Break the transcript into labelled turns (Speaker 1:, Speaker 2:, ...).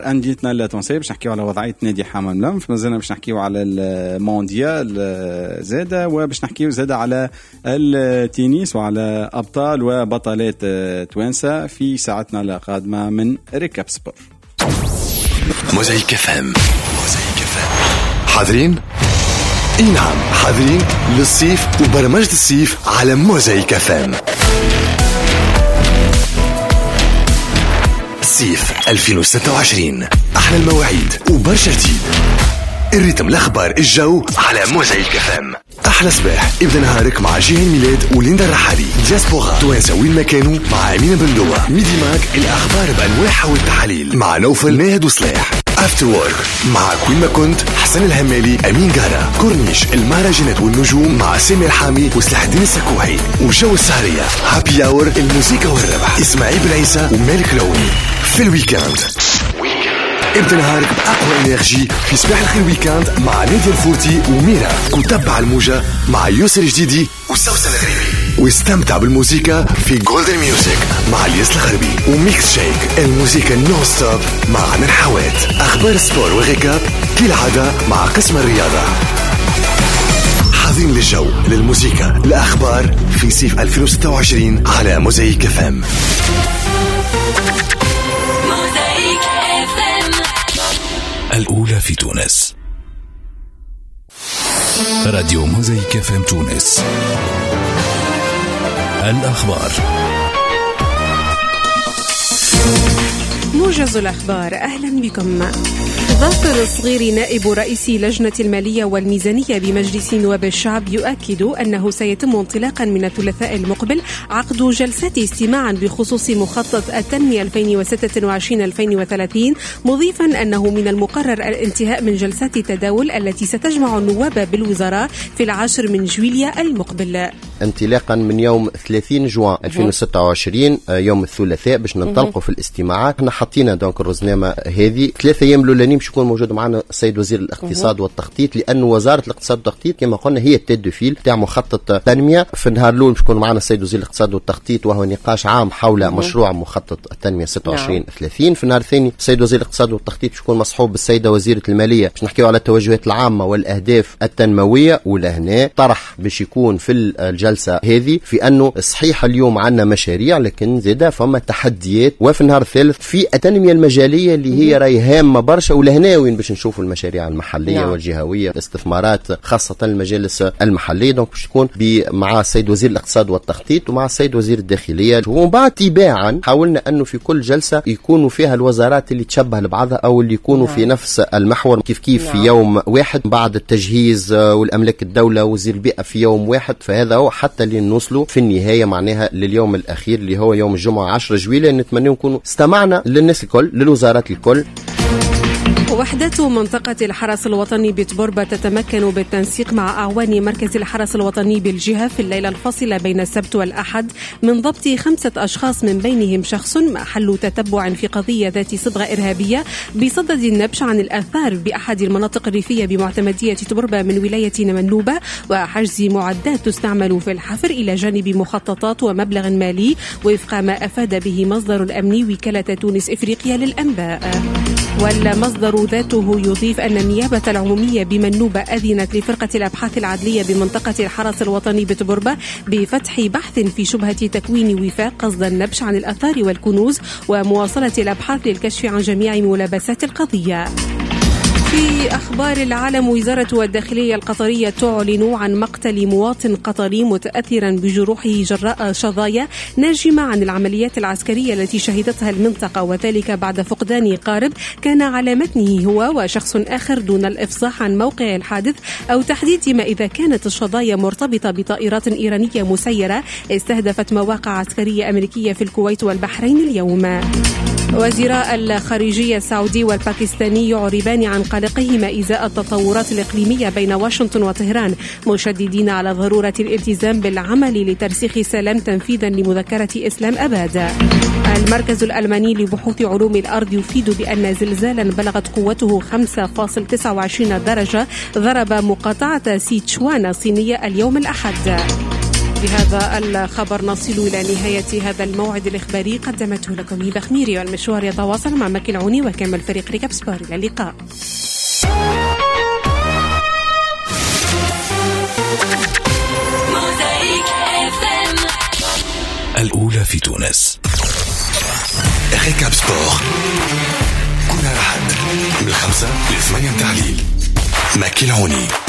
Speaker 1: أنديتنا التونسية باش نحكيو على وضعية نادي حمام الأنف، مازلنا باش نحكيو على المونديال زادة، وباش نحكيو زادة على التنس وعلى أبطال وبطلات توانسة في ساعتنا القادمة من ريكاب سبور.
Speaker 2: موزايك FM. حاضرين؟ نعم حاضرين للصيف وبرمجة الصيف على موزايك FM. صيف 2026 أحلى المواعيد وبرشا جديد. الريتم الأخبار الجو على موزايك FM. أحلى صباح ابدأ نهارك مع جيهان ميلاد وليندا الرحالي. دياسبورا توانسة وين ما كانوا مع أمين بندوة. ميدي ماك الأخبار بأنواعها والتحاليل مع نوفل ناهد وصلاح. افتر وورك مع كل ما كنت حسن الهمالي أمين جارة. كورنيش المهرجانات والنجوم مع سامي الحامي وسلاح الدين السكوحي. وجو السهرية هابي اور الموسيقى والربح إسماعيل بن عيسى ومالك لوني. في الويكاند ابدأ نهارك بأقوى انرجي في صباح الخير ويكاند مع نادي الفورتي وميرا. وتبع الموجة مع يوسر جديدي وسوسن الغريبي. واستمتع بالموسيقى في جولدن ميوزك مع الياس الخربي وميكس شيك الموسيقى نون ستوب مع عمر حوات. أخبار سبور وغيكاب كالعادة مع قسم الرياضة. حاضرين للجو للموسيقى الأخبار في صيف 2026 على موزايك FM. الأولى في تونس. راديو موزايك FM تونس. الأخبار.
Speaker 3: موجز الأخبار. أهلا بكم. ظافر الصغير نائب رئيس لجنة المالية والميزانية بمجلس نواب الشعب يؤكد أنه سيتم انطلاقا من الثلاثاء المقبل عقد جلسات استماع بخصوص مخطط التنمية 2026-2030، مضيفا أنه من المقرر الانتهاء من جلسات التداول التي ستجمع النواب بالوزراء في 10 من جويلية المقبل.
Speaker 4: انطلاقا من يوم 30 جوان 2026 يوم الثلاثاء باش ننطلقوا في الاستماعات. احنا حطينا دونك الرزنامه هذه 3 ايام الاولانيين باش يكون موجود معنا السيد وزير الاقتصاد والتخطيط، لانه وزاره الاقتصاد والتخطيط كما قلنا هي التيد دو فيل تاع مخطط التنميه. في النهار الاول باش يكون معنا السيد وزير الاقتصاد والتخطيط وهو نقاش عام حول مشروع مخطط التنميه 26-30. في النهار الثاني السيد وزير الاقتصاد والتخطيط باش يكون مصحوب بالسيده وزيره الماليه باش نحكيو على التوجهات العامه والاهداف التنمويه. ولهنا طرح باش يكون في الجلسه هذه في انه صحيح اليوم عندنا مشاريع لكن زاده فما تحديات. وفي النهار الثالث في التنميه المجاليه اللي هي راهي هامه برشا، ولهنا وين باش نشوفوا المشاريع المحليه والجهويه، الاستثمارات خاصه المجالس المحليه. دونك باش تكون مع السيد وزير الاقتصاد والتخطيط ومع السيد وزير الداخليه. ومن بعد تباعا حاولنا انه في كل جلسه يكونوا فيها الوزارات اللي تشبه لبعضها او اللي يكونوا في نفس المحور كيف في يوم واحد، بعد التجهيز والاملاك الدوله وزير البيئه في يوم واحد. فهذا هو حتى اللي نوصلوا في النهايه معناها لليوم الاخير اللي هو يوم الجمعه 10 جويلية. نتمنى نكونوا استمعنا للناس الكل، للوزارات الكل.
Speaker 3: وحدة منطقة الحرس الوطني بتبوربا تتمكن بالتنسيق مع أعوان مركز الحرس الوطني بالجهة في الليلة الفاصلة بين السبت والأحد من ضبط 5 أشخاص من بينهم شخص محل تتبع في قضية ذات صبغة إرهابية بصدد النبش عن الآثار بأحد المناطق الريفية بمعتمدية تبوربا من ولاية منوبة، وحجز معدات تستعمل في الحفر إلى جانب مخططات ومبلغ مالي وفق ما أفاد به مصدر الأمني وكالة تونس إفريقيا للأنباء. والمصدر ذاته يضيف أن النيابة العمومية بمنوبة أذنت لفرقة الأبحاث العدلية بمنطقة الحرس الوطني بتبوربا بفتح بحث في شبهة تكوين وفاق قصد النبش عن الآثار والكنوز ومواصلة الأبحاث للكشف عن جميع ملابسات القضية. في أخبار العالم، وزارة الداخلية القطرية تعلن عن مقتل مواطن قطري متأثرا بجروحه جراء شظايا ناجمة عن العمليات العسكرية التي شهدتها المنطقة، وذلك بعد فقدان قارب كان على متنه هو وشخص آخر دون الإفصاح عن موقع الحادث أو تحديد ما إذا كانت الشظايا مرتبطة بطائرات إيرانية مسيرة استهدفت مواقع عسكرية أمريكية في الكويت والبحرين اليوم. وزيراء الخارجية السعودي والباكستاني يعربان عن قلقهما إزاء التطورات الإقليمية بين واشنطن وطهران، مشددين على ضرورة الالتزام بالعمل لترسيخ السلام تنفيذا لمذكرة إسلام أباد. المركز الألماني لبحوث علوم الأرض يفيد بأن زلزالا بلغت قوته 5.29 درجة ضرب مقاطعة سيتشوان الصينية اليوم الأحد. بهذا الخبر نصل إلى نهاية هذا الموعد الإخباري قدمته لكم هبة خميري، والمشوار يتواصل مع مكي العوني وكامل فريق ريكاب سبور. إلى اللقاء.
Speaker 2: الأولى في تونس. ريكاب سبور كل أحد من 5 ل 8 تحليل. مكي العوني.